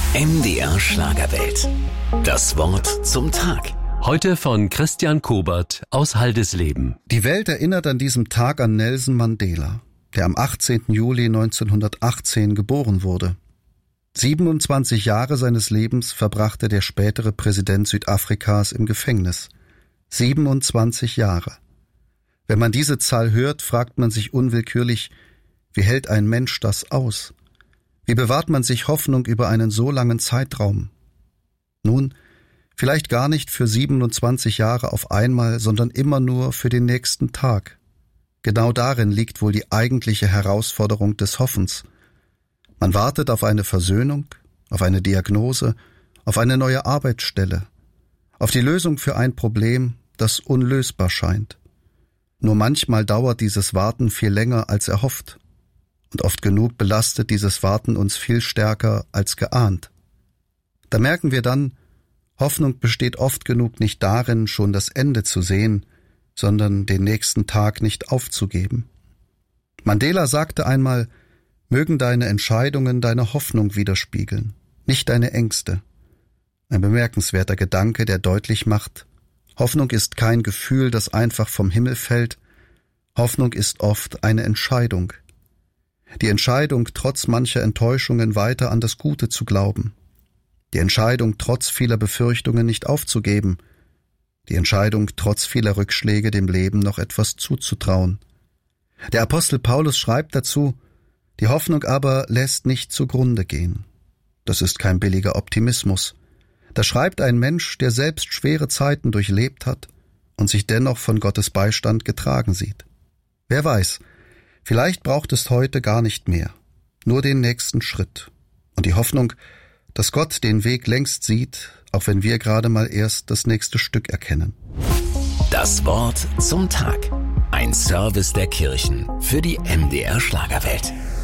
MDR Schlagerwelt. Das Wort zum Tag. Heute von Christian Kobert aus Haldesleben. Die Welt erinnert an diesem Tag an Nelson Mandela, der am 18. Juli 1918 geboren wurde. 27 Jahre seines Lebens verbrachte der spätere Präsident Südafrikas im Gefängnis. 27 Jahre. Wenn man diese Zahl hört, fragt man sich unwillkürlich, wie hält ein Mensch das aus? Wie bewahrt man sich Hoffnung über einen so langen Zeitraum? Nun, vielleicht gar nicht für 27 Jahre auf einmal, sondern immer nur für den nächsten Tag. Genau darin liegt wohl die eigentliche Herausforderung des Hoffens. Man wartet auf eine Versöhnung, auf eine Diagnose, auf eine neue Arbeitsstelle, auf die Lösung für ein Problem, das unlösbar scheint. Nur manchmal dauert dieses Warten viel länger als erhofft. Und oft genug belastet dieses Warten uns viel stärker als geahnt. Da merken wir dann, Hoffnung besteht oft genug nicht darin, schon das Ende zu sehen, sondern den nächsten Tag nicht aufzugeben. Mandela sagte einmal, mögen deine Entscheidungen deine Hoffnung widerspiegeln, nicht deine Ängste. Ein bemerkenswerter Gedanke, der deutlich macht, Hoffnung ist kein Gefühl, das einfach vom Himmel fällt. Hoffnung ist oft eine Entscheidung. Die Entscheidung, trotz mancher Enttäuschungen weiter an das Gute zu glauben. Die Entscheidung, trotz vieler Befürchtungen nicht aufzugeben. Die Entscheidung, trotz vieler Rückschläge dem Leben noch etwas zuzutrauen. Der Apostel Paulus schreibt dazu, die Hoffnung aber lässt nicht zugrunde gehen. Das ist kein billiger Optimismus. Da schreibt ein Mensch, der selbst schwere Zeiten durchlebt hat und sich dennoch von Gottes Beistand getragen sieht. Wer weiß, vielleicht braucht es heute gar nicht mehr, nur den nächsten Schritt und die Hoffnung, dass Gott den Weg längst sieht, auch wenn wir gerade mal erst das nächste Stück erkennen. Das Wort zum Tag. Ein Service der Kirchen für die MDR Schlagerwelt.